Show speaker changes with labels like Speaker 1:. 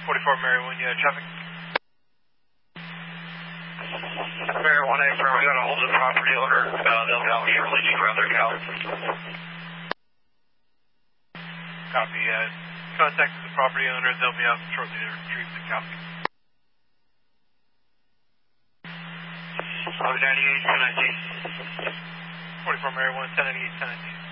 Speaker 1: 44 Mary 1, you have traffic?
Speaker 2: Mary 1A, we got a hold of the property owner. They'll be out shortly to grab their cow.
Speaker 1: Copy. Contact the property owner. They'll be out shortly to retrieve the cow.
Speaker 2: 98, 1019.
Speaker 1: 44 Mary 1, 1098, 1019.